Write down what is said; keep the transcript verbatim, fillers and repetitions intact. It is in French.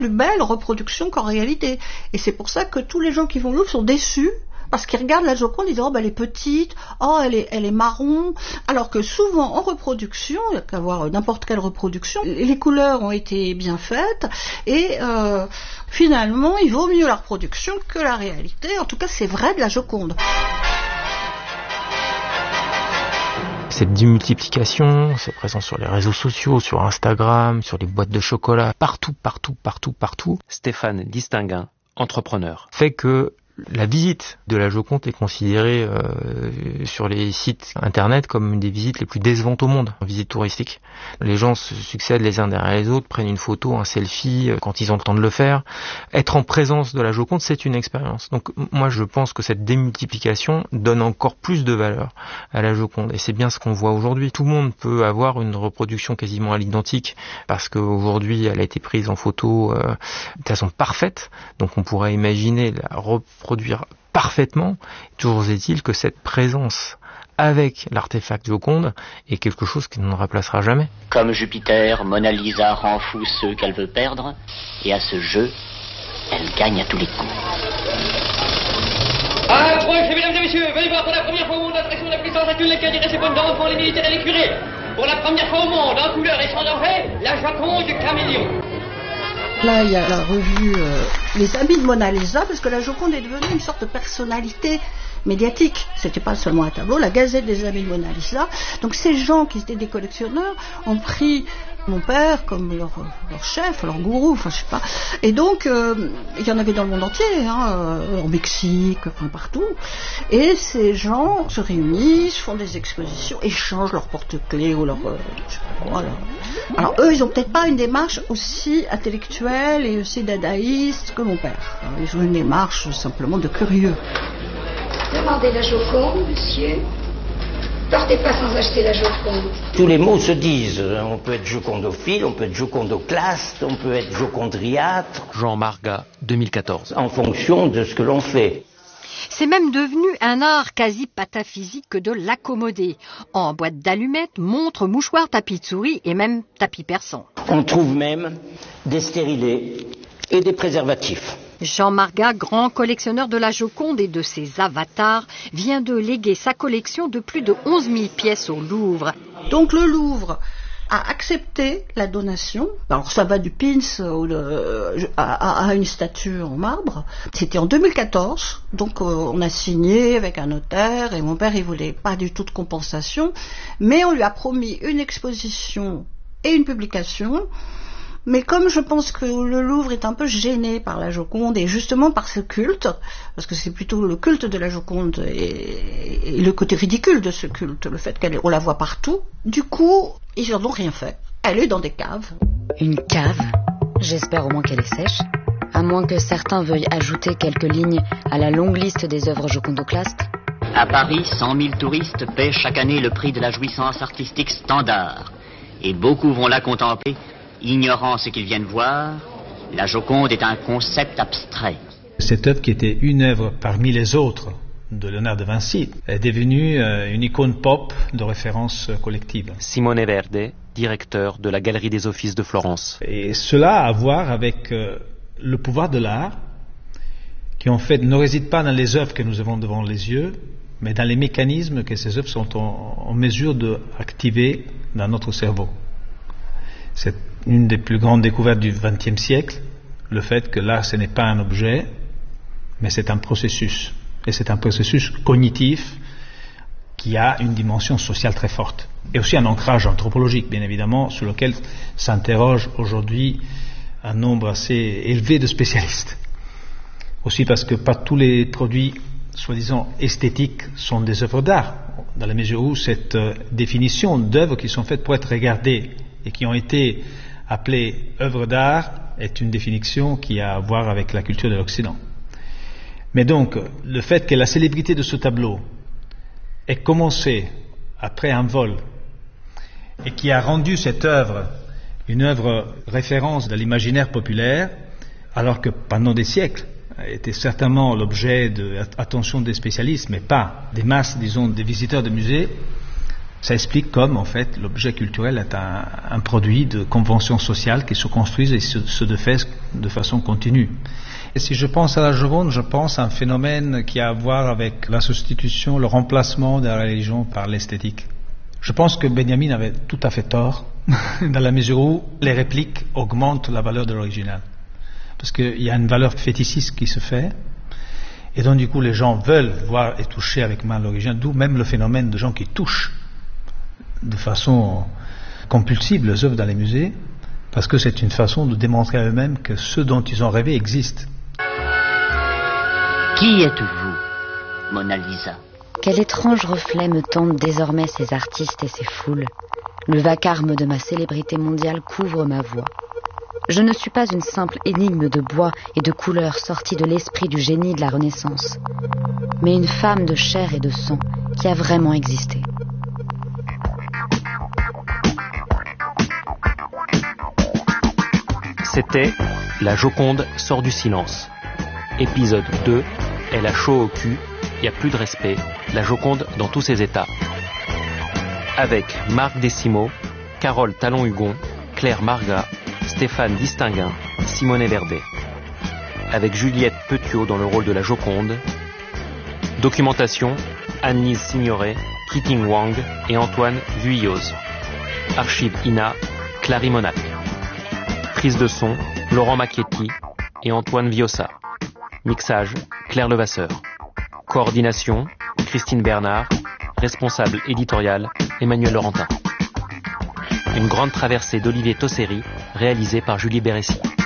plus belle reproduction qu'en réalité. Et c'est pour ça que tous les gens qui vont au Louvre sont déçus, parce qu'ils regardent la Joconde, ils disent « Oh, ben, elle est petite, oh, elle est, elle est marron », alors que souvent en reproduction, il n'y a qu'à voir n'importe quelle reproduction, les couleurs ont été bien faites, et euh, finalement, il vaut mieux la reproduction que la réalité. En tout cas, c'est vrai de la Joconde. Cette démultiplication, c'est présent sur les réseaux sociaux, sur Instagram, sur les boîtes de chocolat, partout, partout, partout, partout. Stéphane Distinguin, entrepreneur. Fait que la visite de la Joconde est considérée euh, sur les sites internet comme une des visites les plus décevantes au monde, en visite touristique. Les gens se succèdent les uns derrière les autres, prennent une photo, un selfie euh, quand ils ont le temps de le faire. Être en présence de la Joconde, c'est une expérience. Donc moi je pense que cette démultiplication donne encore plus de valeur à la Joconde. Et c'est bien ce qu'on voit aujourd'hui. Tout le monde peut avoir une reproduction quasiment à l'identique parce qu'aujourd'hui elle a été prise en photo euh, de façon parfaite. Donc on pourrait imaginer la reproduire parfaitement. Toujours est-il que cette présence avec l'artefact Joconde est quelque chose qui ne nous remplacera jamais. Comme Jupiter, Mona Lisa rend fou ceux qu'elle veut perdre, et à ce jeu, elle gagne à tous les coups. Approchez, mesdames et messieurs, venez voir pour la première fois au monde l'attraction de la puissance actuelle, lesquelles des répondants pour les militaires et les curés. Pour la première fois au monde, en couleur et sans danger, la Joconde du caméléon. Là, il y a la revue euh, Les Amis de Mona Lisa, parce que la Joconde est devenue une sorte de personnalité médiatique. C'était pas seulement un tableau, la Gazette des Amis de Mona Lisa. Donc ces gens qui étaient des collectionneurs ont pris mon père comme leur, leur chef, leur gourou, enfin je sais pas. Et donc euh, il y en avait dans le monde entier, hein, euh, au Mexique, enfin partout. Et ces gens se réunissent, font des expositions, échangent leurs porte-clés ou leur, euh, je sais pas quoi. Là. Alors eux, ils ont peut-être pas une démarche aussi intellectuelle et aussi dadaïste que mon père. Alors, ils ont une démarche simplement de curieux. Demandez la Joconde, monsieur. Partez pas sans acheter la Joconde. Tous les mots se disent. On peut être jocondophile, on peut être jocondoclaste, on peut être jocondriâtre. Jean Marga, deux mille quatorze. En fonction de ce que l'on fait. C'est même devenu un art quasi pataphysique que de l'accommoder. En boîte d'allumettes, montres, mouchoirs, tapis de souris et même tapis persans. On trouve même des stérilés et des préservatifs. Jean Marga, grand collectionneur de la Joconde et de ses avatars, vient de léguer sa collection de plus de onze mille pièces au Louvre. Donc le Louvre a accepté la donation. Alors ça va du pins ou de, à, à une statue en marbre. C'était en deux mille quatorze, donc euh, on a signé avec un notaire et mon père il voulait pas du tout de compensation, mais on lui a promis une exposition et une publication. Mais comme je pense que le Louvre est un peu gêné par la Joconde et justement par ce culte, parce que c'est plutôt le culte de la Joconde et, et le côté ridicule de ce culte, le fait qu'on la voit partout, du coup, ils n'en ont rien fait. Elle est dans des caves. Une cave ? J'espère au moins qu'elle est sèche. À moins que certains veuillent ajouter quelques lignes à la longue liste des œuvres jocondoclastes. À Paris, cent mille touristes paient chaque année le prix de la jouissance artistique standard. Et beaucoup vont la contempler. Ignorant ce qu'ils viennent voir, la Joconde est un concept abstrait. Cette œuvre qui était une œuvre parmi les autres de Léonard de Vinci est devenue une icône pop de référence collective. Simone Verde, directeur de la Galerie des Offices de Florence. Et cela a à voir avec euh, le pouvoir de l'art, qui en fait ne réside pas dans les œuvres que nous avons devant les yeux, mais dans les mécanismes que ces œuvres sont en, en mesure d'activer dans notre cerveau. C'est une des plus grandes découvertes du vingtième siècle, le fait que l'art, ce n'est pas un objet, mais c'est un processus. Et c'est un processus cognitif qui a une dimension sociale très forte. Et aussi un ancrage anthropologique, bien évidemment, sur lequel s'interroge aujourd'hui un nombre assez élevé de spécialistes. Aussi parce que pas tous les produits, soi-disant esthétiques, sont des œuvres d'art, dans la mesure où cette euh, définition d'œuvres qui sont faites pour être regardées et qui ont été appelées œuvres d'art est une définition qui a à voir avec la culture de l'Occident. Mais donc, le fait que la célébrité de ce tableau ait commencé après un vol et qui a rendu cette œuvre une œuvre référence de l'imaginaire populaire, alors que pendant des siècles était certainement l'objet de l'attention des spécialistes, mais pas des masses, disons, des visiteurs de musées, Ça explique comme, en fait, l'objet culturel est un, un produit de conventions sociales qui se construisent et se, se défaisent de façon continue. Et si je pense à la Joconde, je pense à un phénomène qui a à voir avec la substitution, le remplacement de la religion par l'esthétique. Je pense que Benjamin avait tout à fait tort, dans la mesure où les répliques augmentent la valeur de l'original. Parce qu'il y a une valeur fétichiste qui se fait, et donc du coup les gens veulent voir et toucher avec main l'original, d'où même le phénomène de gens qui touchent de façon compulsive les œuvres dans les musées, parce que c'est une façon de démontrer à eux-mêmes que ce dont ils ont rêvé existe. Qui êtes-vous, Mona Lisa? Quel étrange reflet me tentent désormais ces artistes et ces foules. Le vacarme de ma célébrité mondiale couvre ma voix. Je ne suis pas une simple énigme de bois et de couleurs sortie de l'esprit du génie de la Renaissance, mais une femme de chair et de sang qui a vraiment existé. C'était La Joconde sort du silence. Épisode deux, elle a chaud au cul, il n'y a plus de respect, la Joconde dans tous ses états. Avec Marc Desimo, Carole Talon-Hugon, Claire Marga, Stéphane Distinguin, Simone Verdet. Avec Juliette Petiot dans le rôle de la Joconde. Documentation, Anne-Lise Signoret, Kiting Wang et Antoine Vuilloz. Archive I N A, Clary Monac. Prise de son, Laurent Macchietti et Antoine Viossa. Mixage, Claire Levasseur. Coordination, Christine Bernard. Responsable éditorial, Emmanuel Laurentin. Une grande traversée d'Olivier Tosseri, réalisée par Julie Bérécy.